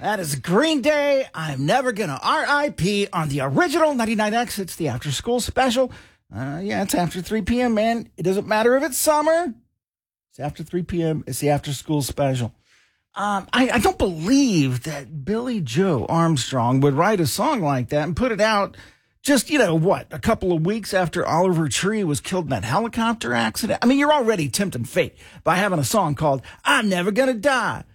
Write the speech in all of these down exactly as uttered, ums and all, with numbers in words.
That is Green Day. I'm never gonna R I P on the original ninety-nine X. It's the after school special. Uh, yeah, it's after three p.m., man. It doesn't matter if it's summer. It's after three p.m. It's the after school special. Um, I, I don't believe that Billy Joe Armstrong would write a song like that and put it out just, you know, what, a couple of weeks after Oliver Tree was killed in that helicopter accident. I mean, you're already tempting fate by having a song called I'm Never Gonna Die.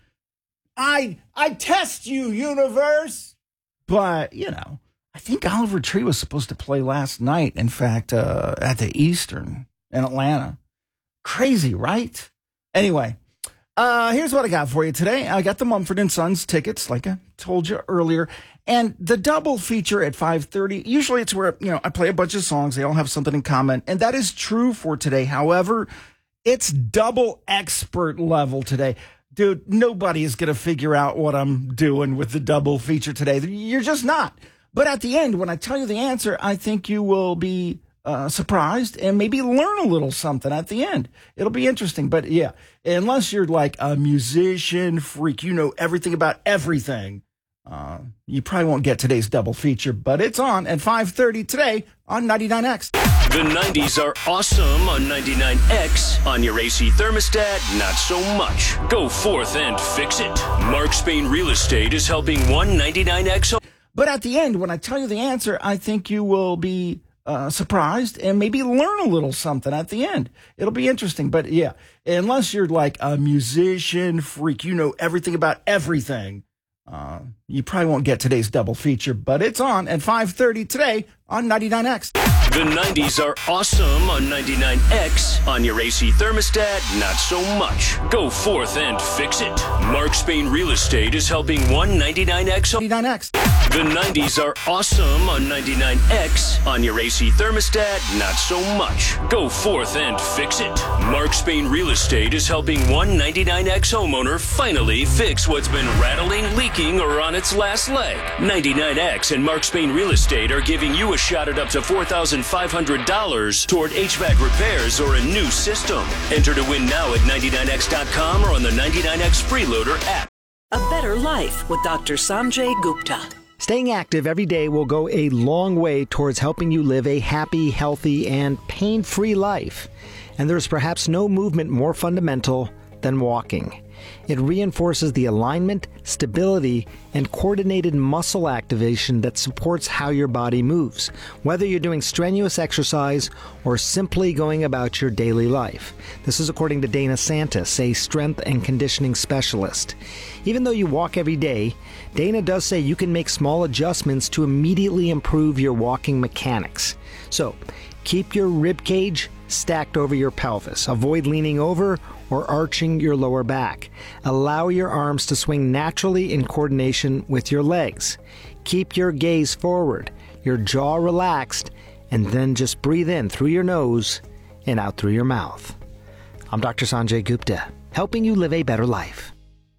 I I test you, universe. But, you know, I think Oliver Tree was supposed to play last night, in fact, uh, at the Eastern in Atlanta. Crazy, right? Anyway, uh, here's what I got for you today. I got the Mumford and Sons tickets, like I told you earlier, and the double feature at five thirty. Usually it's where, you know, I play a bunch of songs. They all have something in common, and that is true for today. However, it's double expert level today. Dude, nobody is going to figure out what I'm doing with the double feature today. You're just not. But at the end, when I tell you the answer, I think you will be uh, surprised and maybe learn a little something at the end. It'll be interesting. But yeah, unless you're like a musician freak, you know everything about everything, uh, you probably won't get today's double feature. But it's on at five thirty today on ninety-nine X. The nineties are awesome on ninety-nine X. On your A C thermostat, not so much. Go forth and fix it. Mark Spain Real Estate is helping one ninety-nine X. But at the end, when I tell you the answer, I think you will be uh, surprised and maybe learn a little something at the end. It'll be interesting. But yeah, unless you're like a musician freak, you know everything about everything, uh, you probably won't get today's double feature. But it's on at five thirty today on ninety-nine X. The nineties are awesome on ninety-nine X. On your A C thermostat, not so much. Go forth and fix it. Mark Spain Real Estate is helping one ninety-nine X. ninety-nine X. The nineties are awesome on ninety-nine X. On your A C thermostat, not so much. Go forth and fix it. Mark Spain Real Estate is helping one ninety-nine X homeowner finally fix what's been rattling, leaking, or on its last leg. ninety-nine X and Mark Spain Real Estate are giving you a shot at up to four thousand five hundred dollars toward H V A C repairs or a new system. Enter to win now at ninety-nine X dot com or on the ninety-nine X Freeloader app. A Better Life with Doctor Sanjay Gupta. Staying active every day will go a long way towards helping you live a happy, healthy, and pain-free life. And there's perhaps no movement more fundamental than walking. It reinforces the alignment, stability, and coordinated muscle activation that supports how your body moves, whether you're doing strenuous exercise or simply going about your daily life. This is according to Dana Santis, a strength and conditioning specialist. Even though you walk every day, Dana does say you can make small adjustments to immediately improve your walking mechanics. So, keep your rib cage stacked over your pelvis. Avoid leaning over or arching your lower back. Allow your arms to swing naturally in coordination with your legs. Keep your gaze forward, your jaw relaxed, and then just breathe in through your nose and out through your mouth. I'm Doctor Sanjay Gupta, helping you live a better life.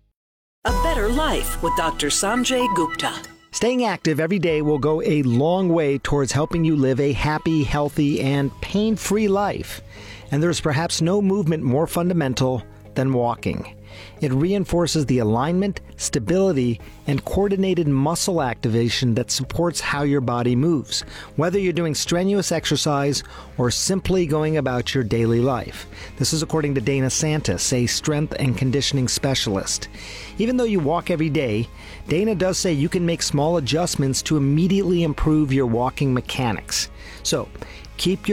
A Better Life with Doctor Sanjay Gupta. Staying active every day will go a long way towards helping you live a happy, healthy, and pain-free life. And there's perhaps no movement more fundamental than walking. It reinforces the alignment, stability, and coordinated muscle activation that supports how your body moves, whether you're doing strenuous exercise or simply going about your daily life. This is according to Dana Santis, a strength and conditioning specialist. Even though you walk every day, Dana does say you can make small adjustments to immediately improve your walking mechanics. So, keep your